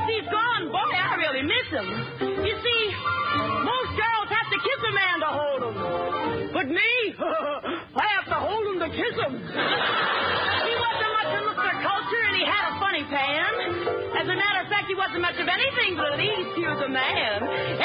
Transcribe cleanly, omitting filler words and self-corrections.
since he's gone, boy, I really miss him. You see, most girls have to kiss a man to hold him. But me, I have to hold him to kiss him. He wasn't much of Mr. Culture, and he had a funny pan. As a matter of fact, he wasn't much of anything, but at least he was a man.